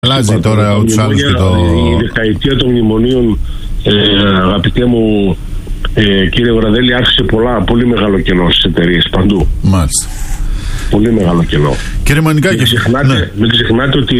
Αλλάζει τώρα ο άλλους και το... Η δεκαετία των μνημονίων, αγαπητέ μου κύριε Βραδέλη, άρχισε πολύ μεγάλο κενό στις εταιρείες παντού. Μάλιστα. Πολύ μεγάλο κενό. Κύριε Μανικάκη, μην ξεχνάτε ότι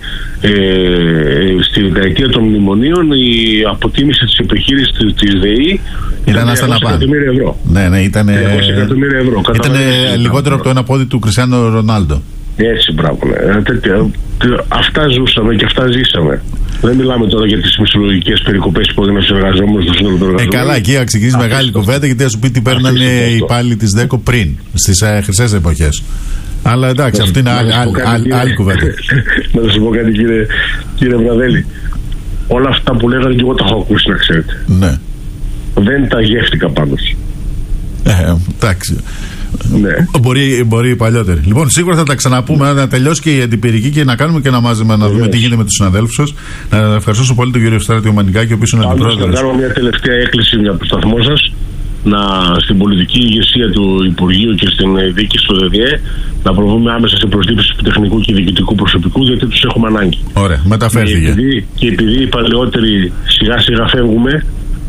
στη δεκαετία των μνημονίων η αποτίμηση της επιχείρησης της ΔΕΗ ήταν 200 εκατομμύρια ευρώ. Ναι, ήταν λιγότερο από το ένα πόδι του Κριστιάνο Ρονάλντο. Έτσι, μπράβο. Αυτά ζούσαμε και αυτά ζήσαμε. Δεν μιλάμε τώρα για τις μισθολογικές περικοπές που έγιναν στους εργαζόμενους του σύνολου των εργαζομένων. Καλά, εκεί ξεκινήσει μεγάλη κουβέντα, γιατί θα σου πει τι παίρνανε οι υπάλληλοι της ΔΕΚΟ πριν, στις χρυσές εποχές. Αλλά εντάξει, αυτή είναι άλλη κουβέντα. Να σας πω κάτι, κύριε Βραδέλη. Όλα αυτά που λέγανε και εγώ τα έχω ακούσει, να ξέρετε. Ναι. Δεν τα γεύτηκα πάντως. Εντάξει. Ναι. Μπορεί παλιότερη. Λοιπόν, σίγουρα θα τα ξαναπούμε να τελειώσει και η αντιπυρική και να κάνουμε και ένα μάζεμα να δούμε τι γίνεται με τους συναδέλφους σας. Να ευχαριστήσω πολύ τον κύριο Στράτιο Μανικάκη, ο οποίος είναι αντιπρόεδρος. Να κάνω μια τελευταία έκκληση για το σταθμό σας, στην πολιτική ηγεσία του Υπουργείου και στην διοίκηση του ΔΔΕ, να προβούμε άμεσα σε προσλήψεις του τεχνικού και διοικητικού προσωπικού, γιατί τους έχουμε ανάγκη. Ωραία, μεταφέρθηκε. Και επειδή οι παλαιότεροι σιγά σιγά φεύγουμε,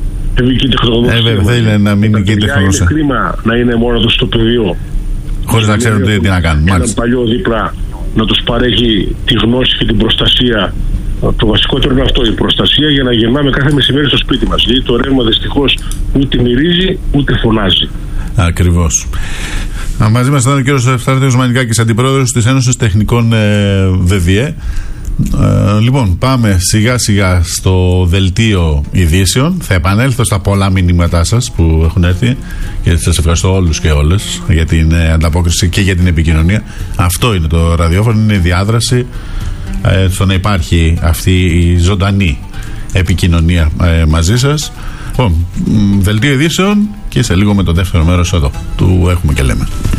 θέλει να μην είναι και η τεχνολογία. Είναι κρίμα να είναι μόνο τους στο πεδίο, χωρίς να ξέρουν τι να κάνουν. Έναν παλιό δίπλα να τους παρέχει τη γνώση και την προστασία. Το βασικότερο είναι αυτό, η προστασία, για να γυρνάμε κάθε μεσημέρι στο σπίτι μας. Γιατί το ρεύμα δυστυχώς ούτε μυρίζει ούτε φωνάζει. Ακριβώς. Μαζί μας ήταν ο κύριος Ευστράτιος Μανικάκης, αντιπρόεδρος της Ένωσης Τεχνικών ΔΔΕ. Λοιπόν, πάμε σιγά σιγά στο δελτίο ειδήσεων. Θα επανέλθω στα πολλά μηνύματά σας που έχουν έρθει και σας ευχαριστώ όλους και όλες για την ανταπόκριση και για την επικοινωνία. Αυτό είναι το ραδιόφωνο, είναι η διάδραση, στο να υπάρχει αυτή η ζωντανή επικοινωνία μαζί σας. Λοιπόν, δελτίο ειδήσεων και σε λίγο με το δεύτερο μέρος εδώ του Έχουμε και Λέμε.